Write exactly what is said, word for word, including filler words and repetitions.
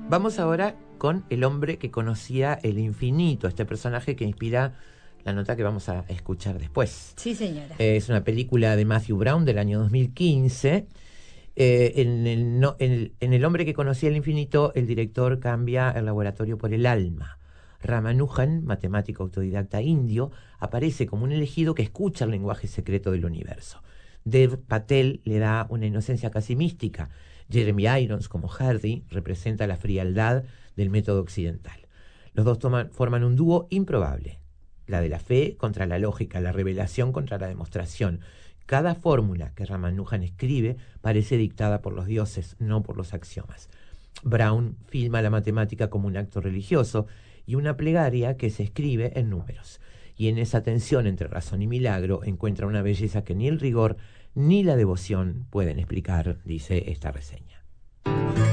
Vamos ahora con El hombre que conocía el infinito, este personaje que inspira la nota que vamos a escuchar después. Sí, señora. Eh, es una película de Matthew Brown del año dos mil quince. Eh, en, el, no, en, el, en El hombre que conocía el infinito, el director cambia el laboratorio por el alma. Ramanujan, matemático autodidacta indio, aparece como un elegido que escucha el lenguaje secreto del universo. Dev Patel le da una inocencia casi mística. Jeremy Irons, como Hardy, representa la frialdad del método occidental. Los dos toman, forman un dúo improbable. La de la fe contra la lógica, la revelación contra la demostración. Cada fórmula que Ramanujan escribe parece dictada por los dioses, no por los axiomas. Brown filma la matemática como un acto religioso y una plegaria que se escribe en números. Y en esa tensión entre razón y milagro encuentra una belleza que ni el rigor ni la devoción pueden explicar, dice esta reseña.